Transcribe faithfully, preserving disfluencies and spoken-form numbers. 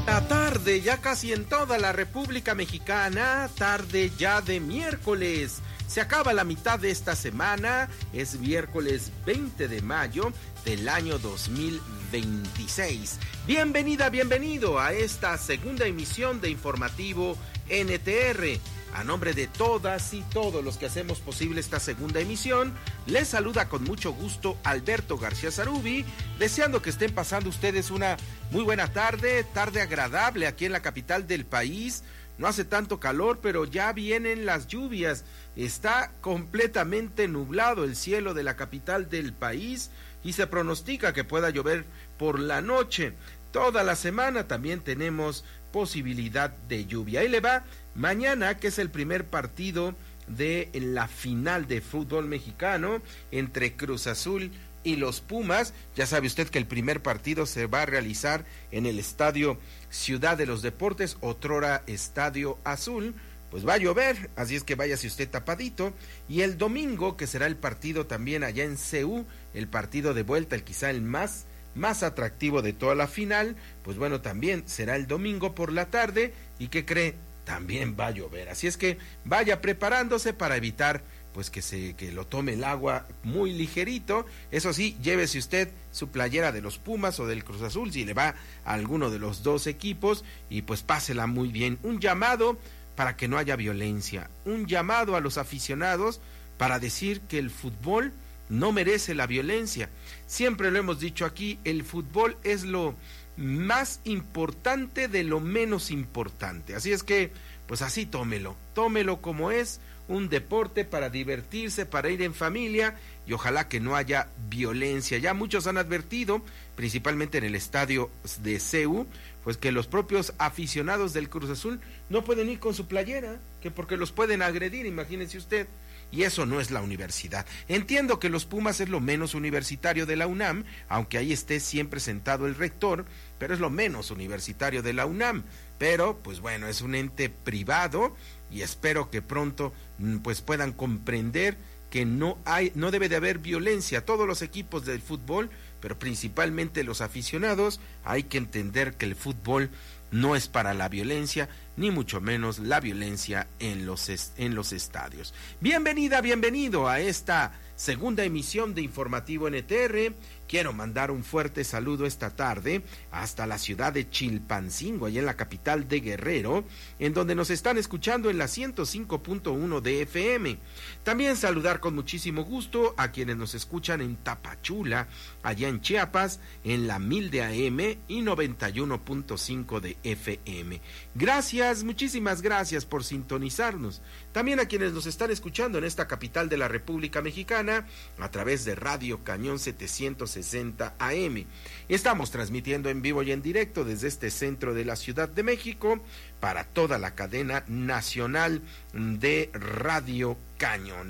La tarde ya casi en toda la República Mexicana, tarde ya de miércoles. Se acaba la mitad de esta semana, es miércoles veinte de mayo del año dos mil veintiséis. Bienvenida, bienvenido a esta segunda emisión de Informativo N T R. A nombre de todas y todos los que hacemos posible esta segunda emisión, les saluda con mucho gusto Alberto García Zarubi, deseando que estén pasando ustedes una muy buena tarde, tarde agradable aquí en la capital del país. No hace tanto calor, pero ya vienen las lluvias. Está completamente nublado el cielo de la capital del país y se pronostica que pueda llover por la noche. Toda la semana también tenemos posibilidad de lluvia. Ahí le va mañana, que es el primer partido de la final de fútbol mexicano entre Cruz Azul y los Pumas. Ya sabe usted que el primer partido se va a realizar en el Estadio Ciudad de los Deportes, otrora Estadio Azul. Pues va a llover, así es que váyase usted tapadito. Y el domingo, que será el partido también allá en C U, el partido de vuelta, el quizá el más más atractivo de toda la final, pues bueno, también será el domingo por la tarde. ¿Y qué cree? También va a llover, así es que vaya preparándose para evitar pues que se que lo tome el agua muy ligerito. Eso sí, llévese usted su playera de los Pumas o del Cruz Azul si le va a alguno de los dos equipos y pues pásela muy bien. Un llamado para que no haya violencia, un llamado a los aficionados para decir que el fútbol no merece la violencia. Siempre lo hemos dicho aquí, el fútbol es lo más importante de lo menos importante. Así es que, pues así tómelo, tómelo como es, un deporte para divertirse, para ir en familia y ojalá que no haya violencia. Ya muchos han advertido, principalmente en el estadio de C U, pues que los propios aficionados del Cruz Azul no pueden ir con su playera, que porque los pueden agredir, imagínense usted. Y eso no es la universidad. Entiendo que los Pumas es lo menos universitario de la UNAM, aunque ahí esté siempre sentado el rector, pero es lo menos universitario de la UNAM. Pero, pues bueno, es un ente privado y espero que pronto pues puedan comprender que no hay, no debe de haber violencia. Todos los equipos del fútbol, pero principalmente los aficionados, hay que entender que el fútbol no es para la violencia, ni mucho menos la violencia en los, est- en los estadios. Bienvenida, bienvenido a esta segunda emisión de Informativo N T R. Quiero mandar un fuerte saludo esta tarde hasta la ciudad de Chilpancingo, allá en la capital de Guerrero, en donde nos están escuchando en la ciento cinco punto uno de F M. También saludar con muchísimo gusto a quienes nos escuchan en Tapachula, allá en Chiapas, en la mil de A M y noventa y uno punto cinco de F M. Gracias, muchísimas gracias por sintonizarnos. También a quienes nos están escuchando en esta capital de la República Mexicana a través de Radio Cañón setecientos sesenta A M. Estamos transmitiendo en vivo y en directo desde este centro de la Ciudad de México para toda la cadena nacional de Radio Cañón.